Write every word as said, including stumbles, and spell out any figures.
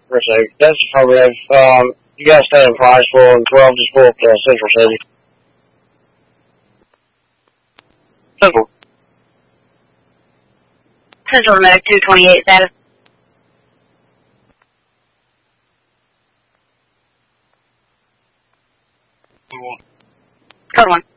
Appreciate it. That's affirmative. Um, you guys stay in Priceville, and twelve just pull up to Central City. Central. Central Remote two twenty-eight status. Code one.